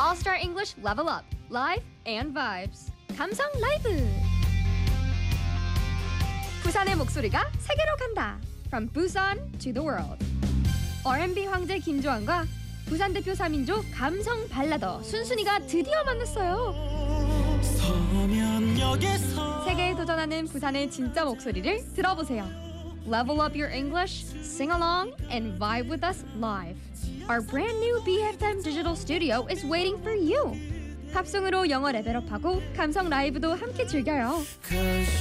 All-Star English Level Up, Live and Vibes. 감성 라이브. 부산의 목소리가 세계로 간다. From Busan to the world. R&B 황제 김조한과 부산 대표 3인조 감성 발라더 순순이가 드디어 만났어요. 세계에 도전하는 부산의 진짜 목소리를 들어보세요. Level up your English, sing along, and vibe with us live. Our brand new BFM digital studio is waiting for you. 팝송으로 영어 레벨업하고 감성 라이브도 함께 즐겨요.